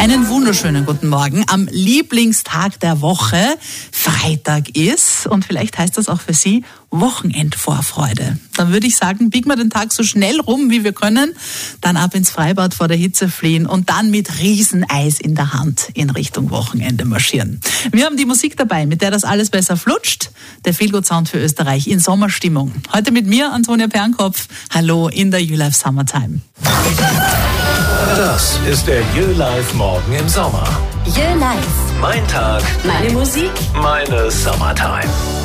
Einen wunderschönen guten Morgen am Lieblingstag der Woche. Freitag ist, und vielleicht heißt das auch für Sie, Wochenendvorfreude. Dann würde ich sagen, biegen wir den Tag so schnell rum, wie wir können, dann ab ins Freibad vor der Hitze fliehen und dann mit Rieseneis in der Hand in Richtung Wochenende marschieren. Wir haben die Musik dabei, mit der das alles besser flutscht. Der Feelgood-Sound für Österreich in Sommerstimmung. Heute mit mir, Antonia Pernkopf. Hallo in der YouLife Summertime. Das ist der YouLife Morgen im Sommer. YouLife. Mein Tag, Meine Musik. meine Summertime.